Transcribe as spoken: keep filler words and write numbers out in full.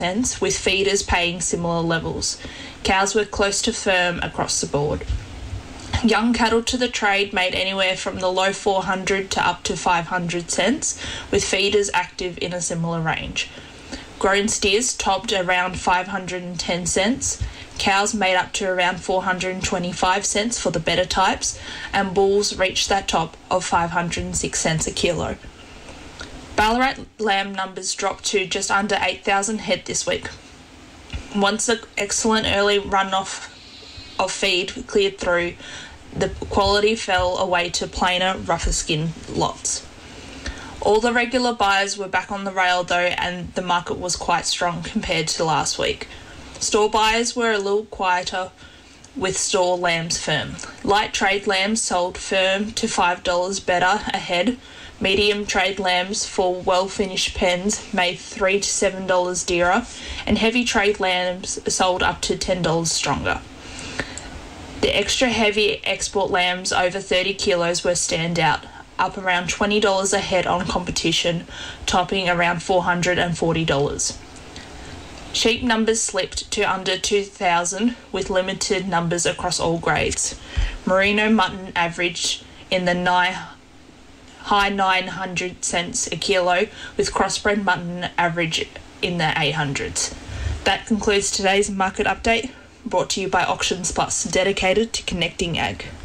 cents, with feeders paying similar levels. Cows were close to firm across the board. Young cattle to the trade made anywhere from the low four hundred to up to five hundred cents, with feeders active in a similar range. Grown steers topped around five hundred ten cents. Cows made up to around four hundred twenty-five cents for the better types, and bulls reached that top of five hundred six cents a kilo. Ballarat lamb numbers dropped to just under eight thousand head this week. Once the excellent early runoff of feed cleared through, the quality fell away to plainer, rougher skin lots. All the regular buyers were back on the rail though, and the market was quite strong compared to last week. Store buyers were a little quieter, with store lambs firm. Light trade lambs sold firm to five dollars better a head. Medium trade lambs for well-finished pens made three to seven dollars dearer, and heavy trade lambs sold up to ten dollars stronger. The extra heavy export lambs over thirty kilos were standout, up around twenty dollars a head on competition, topping around four hundred forty dollars. Sheep numbers slipped to under two thousand, with limited numbers across all grades. Merino mutton averaged in the nigh high nine hundred cents a kilo, with crossbred mutton average in the eight hundreds. That concludes today's market update, brought to you by Auctions Plus, dedicated to connecting ag.